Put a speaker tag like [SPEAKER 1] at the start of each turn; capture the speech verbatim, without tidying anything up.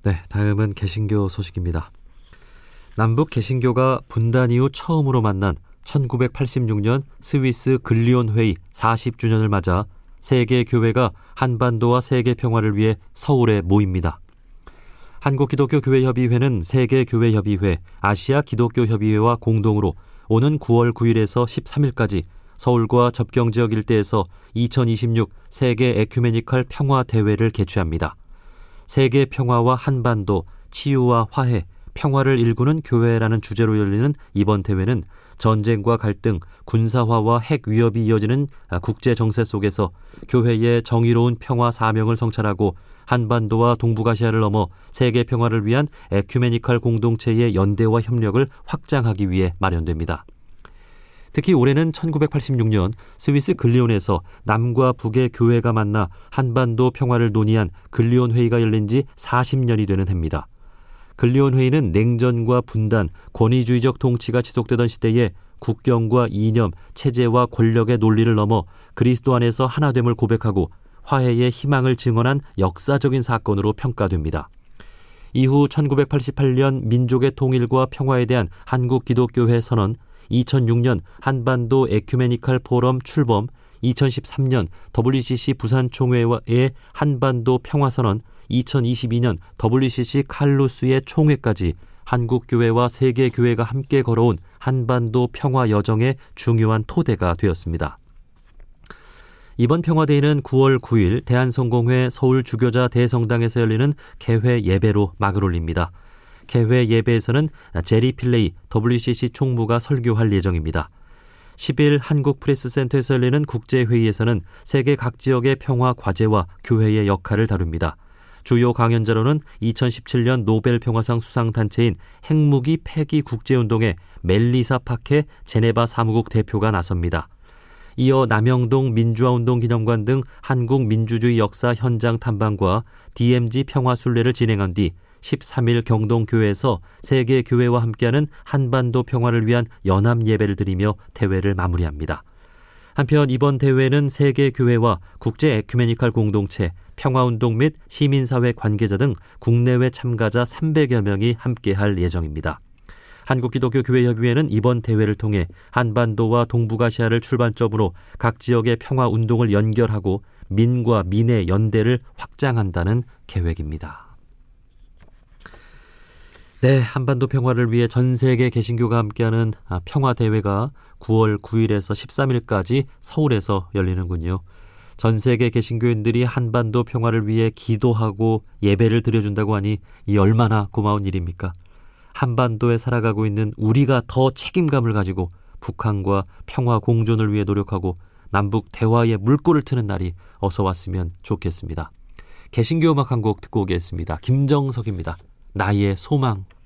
[SPEAKER 1] 네, 다음은 개신교 소식입니다. 남북 개신교가 분단 이후 처음으로 만난 천구백팔십육 년 스위스 근리온 회의 사십 주년을 맞아 세계 교회가 한반도와 세계 평화를 위해 서울에 모입니다. 한국기독교교회협의회는 세계교회협의회, 아시아기독교협의회와 공동으로 오는 구월 구일에서 십삼일까지 서울과 접경지역 일대에서 이천이십육 세계 에큐메니컬 평화대회를 개최합니다. 세계 평화와 한반도, 치유와 화해, 평화를 일구는 교회라는 주제로 열리는 이번 대회는 전쟁과 갈등, 군사화와 핵 위협이 이어지는 국제 정세 속에서 교회의 정의로운 평화 사명을 성찰하고 한반도와 동북아시아를 넘어 세계 평화를 위한 에큐메니컬 공동체의 연대와 협력을 확장하기 위해 마련됩니다. 특히 올해는 천구백팔십육 년 스위스 근리온에서 남과 북의 교회가 만나 한반도 평화를 논의한 근리온 회의가 열린 지 사십 년이 되는 해입니다. 근리온 회의는 냉전과 분단, 권위주의적 통치가 지속되던 시대에 국경과 이념, 체제와 권력의 논리를 넘어 그리스도 안에서 하나됨을 고백하고 화해의 희망을 증언한 역사적인 사건으로 평가됩니다. 이후 천구백팔십팔 년 민족의 통일과 평화에 대한 한국기독교회 선언, 이천육 년 한반도 에큐메니컬 포럼 출범, 이천십삼 년 더블유씨씨 부산총회의 한반도 평화선언, 이천이십이 년 더블유씨씨 칼루스의 총회까지 한국교회와 세계교회가 함께 걸어온 한반도 평화 여정의 중요한 토대가 되었습니다. 이번 평화대회는 구월 구일 대한성공회 서울주교자 대성당에서 열리는 개회 예배로 막을 올립니다. 개회 예배에서는 제리 필레이 더블유씨씨 총무가 설교할 예정입니다. 십일 한국프레스센터에서 열리는 국제회의에서는 세계 각 지역의 평화 과제와 교회의 역할을 다룹니다. 주요 강연자로는 이천십칠 년 노벨 평화상 수상단체인 핵무기 폐기 국제운동의 멜리사 파케 제네바 사무국 대표가 나섭니다. 이어 남영동 민주화운동 기념관 등 한국 민주주의 역사 현장 탐방과 디엠지 평화순례를 진행한 뒤 십삼일 경동교회에서 세계교회와 함께하는 한반도 평화를 위한 연합 예배를 드리며 대회를 마무리합니다. 한편 이번 대회는 세계교회와 국제 에큐메니컬 공동체, 평화운동 및 시민사회 관계자 등 국내외 참가자 삼백여 명이 함께할 예정입니다. 한국기독교교회협의회는 이번 대회를 통해 한반도와 동북아시아를 출발점으로 각 지역의 평화운동을 연결하고 민과 민의 연대를 확장한다는 계획입니다. 네, 한반도 평화를 위해 전 세계 개신교가 함께하는 평화대회가 구월 구일에서 십삼일까지 서울에서 열리는군요. 전 세계 개신교인들이 한반도 평화를 위해 기도하고 예배를 드려준다고 하니 이 얼마나 고마운 일입니까? 한반도에 살아가고 있는 우리가 더 책임감을 가지고 북한과 평화 공존을 위해 노력하고 남북 대화의 물꼬를 트는 날이 어서 왔으면 좋겠습니다. 개신교 음악 한 곡 듣고 오겠습니다. 김정석입니다. 나의 소망.